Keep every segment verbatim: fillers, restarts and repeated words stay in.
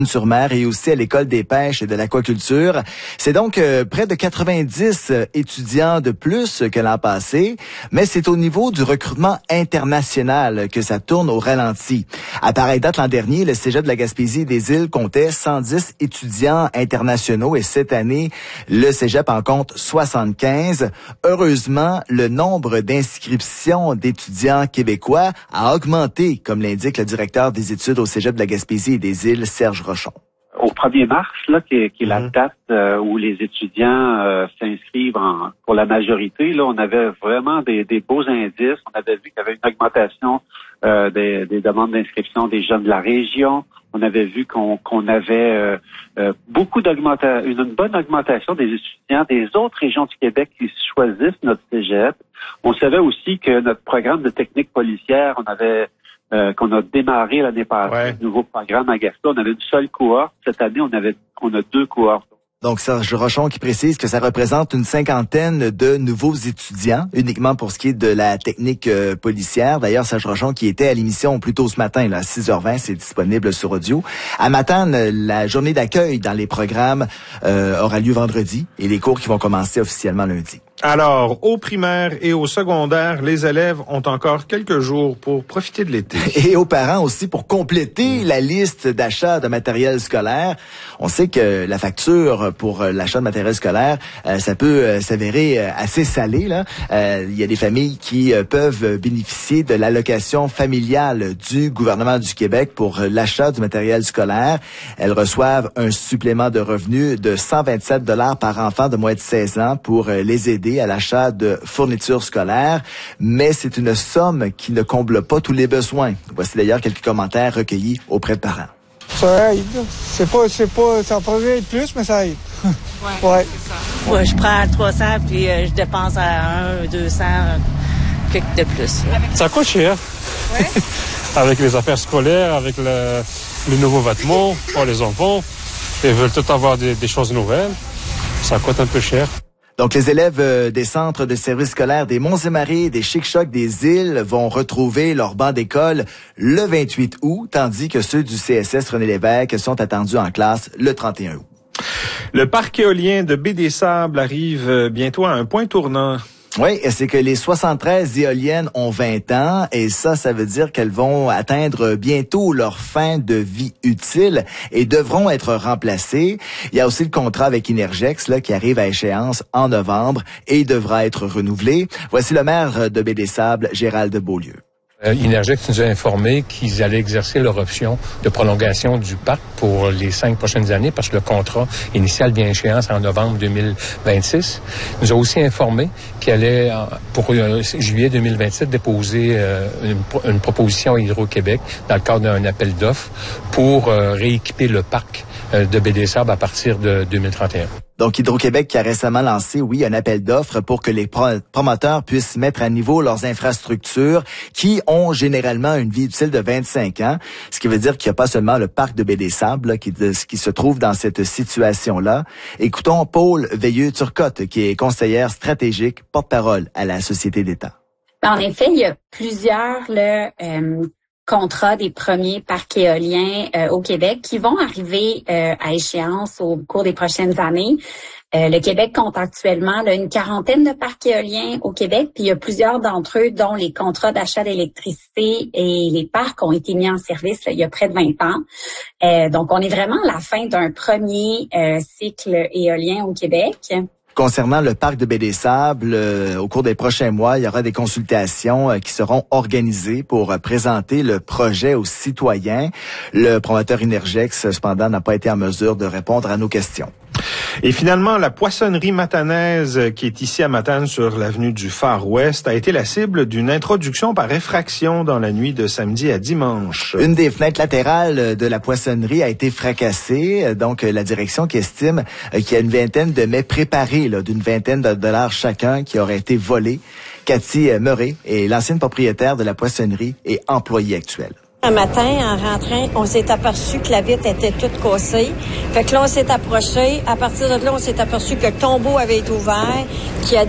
sur mer et aussi à l'école des pêches et de l'aquaculture. C'est donc euh, près de quatre-vingt-dix étudiants de plus que l'an passé, mais c'est au niveau du recrutement international que ça tourne au ralenti. À pareille date l'an dernier, le Cégep de la Gaspésie et des Îles comptait cent dix étudiants internationaux et cette année, le Cégep en compte soixante-quinze. Heureusement, le nombre d'inscriptions d'étudiants québécois a augmenté, comme l'indique le directeur des études au Cégep de la Gaspésie et des Îles, Serge Rochon. Au premier mars, là, qui est, qui est la mmh. date euh, où les étudiants euh, s'inscrivent en, pour la majorité, là, on avait vraiment des, des beaux indices. On avait vu qu'il y avait une augmentation euh, des, des demandes d'inscription des jeunes de la région. On avait vu qu'on, qu'on avait euh, euh, beaucoup d'augmentation, une, une bonne augmentation des étudiants des autres régions du Québec qui choisissent notre cégep. On savait aussi que notre programme de technique policière, on avait Euh, qu'on a démarré l'année passée, ouais. le nouveau programme à Gaspé. On avait une seule cohorte. Cette année, on avait, on a deux cohortes. Donc, Serge Rochon qui précise que ça représente une cinquantaine de nouveaux étudiants, uniquement pour ce qui est de la technique euh, policière. D'ailleurs, Serge Rochon qui était à l'émission plus tôt ce matin, là, à six heures vingt, c'est disponible sur audio. À Matane, la journée d'accueil dans les programmes euh, aura lieu vendredi et les cours qui vont commencer officiellement lundi. Alors, au primaire et au secondaire, les élèves ont encore quelques jours pour profiter de l'été. Et aux parents aussi pour compléter la liste d'achat de matériel scolaire. On sait que la facture pour l'achat de matériel scolaire, euh, ça peut euh, s'avérer euh, assez salé, là. Euh, il y a des familles qui euh, peuvent bénéficier de l'allocation familiale du gouvernement du Québec pour l'achat du matériel scolaire. Elles reçoivent un supplément de revenus de cent vingt-sept dollars par enfant de moins de seize ans pour euh, les aider à l'achat de fournitures scolaires, mais c'est une somme qui ne comble pas tous les besoins. Voici d'ailleurs quelques commentaires recueillis auprès de parents. Ça aide. C'est pas, c'est pas, ça pourrait être plus, mais ça aide. Ouais. ouais. C'est ça. Ouais, je prends trois cents puis euh, je dépense à un, deux cents, quelque de plus. Ouais. Ça coûte cher. Ouais. Avec les affaires scolaires, avec le, les nouveaux vêtements pour les enfants. Ils veulent tout avoir des, des choses nouvelles. Ça coûte un peu cher. Donc, les élèves des centres de services scolaires des Monts-et-Maries, des Chic-Chocs, des Îles vont retrouver leur banc d'école le vingt-huit août, tandis que ceux du C S S René-Lévesque sont attendus en classe le trente et un août. Le parc éolien de Baie-des-Sables arrive bientôt à un point tournant. Oui, c'est que les soixante-treize éoliennes ont vingt ans et ça, ça veut dire qu'elles vont atteindre bientôt leur fin de vie utile et devront être remplacées. Il y a aussi le contrat avec Inergex là, qui arrive à échéance en novembre et il devra être renouvelé. Voici le maire de Baie-des-Sables, Gérald Beaulieu. Euh, Inergex nous a informé qu'ils allaient exercer leur option de prolongation du parc pour les cinq prochaines années parce que le contrat initial vient à échéance en novembre deux mille vingt-six. Ils nous a aussi informé qu'ils allaient, pour euh, juillet deux mille vingt-sept, déposer euh, une, une proposition à Hydro-Québec dans le cadre d'un appel d'offres pour euh, rééquiper le parc euh, de Baie-des-Sables à partir de deux mille trente et un. Donc, Hydro-Québec qui a récemment lancé, oui, un appel d'offres pour que les pro- promoteurs puissent mettre à niveau leurs infrastructures qui ont généralement une vie utile de vingt-cinq ans. Ce qui veut dire qu'il n'y a pas seulement le parc de Baie-des-Sables là, qui, de, qui se trouve dans cette situation-là. Écoutons Paul Veilleux-Turcotte, qui est conseillère stratégique, porte-parole à la Société d'État. En effet, il y a plusieurs là, euh, contrats des premiers parcs éoliens euh, au Québec qui vont arriver euh, à échéance au cours des prochaines années. Euh, le Québec compte actuellement là, une quarantaine de parcs éoliens au Québec, puis il y a plusieurs d'entre eux dont les contrats d'achat d'électricité et les parcs ont été mis en service là, il y a près de vingt ans. Euh, donc, on est vraiment à la fin d'un premier euh, cycle éolien au Québec. Concernant le parc de Baie-des-Sables, euh, au cours des prochains mois, il y aura des consultations euh, qui seront organisées pour euh, présenter le projet aux citoyens. Le promoteur Inergex, cependant, n'a pas été en mesure de répondre à nos questions. Et finalement, la poissonnerie matanaise, qui est ici à Matane sur l'avenue du Far West, a été la cible d'une introduction par effraction dans la nuit de samedi à dimanche. Une des fenêtres latérales de la poissonnerie a été fracassée. Donc, la direction qui estime qu'il y a une vingtaine de mets préparés là, d'une vingtaine de dollars chacun qui auraient été volés. Cathy Murray est l'ancienne propriétaire de la poissonnerie et employée actuelle. Un matin, en rentrant, on s'est aperçu que la vitre était toute cassée. Fait que là, on s'est approché. À partir de là, on s'est aperçu que le tombeau avait été ouvert, qu'il y a des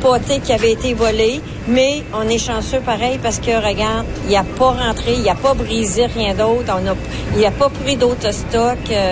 poté qui avait été volé, mais on est chanceux pareil parce que, regarde, il n'a pas rentré, il n'a pas brisé rien d'autre, on a, il n'a pas pris d'autres stocks. Euh,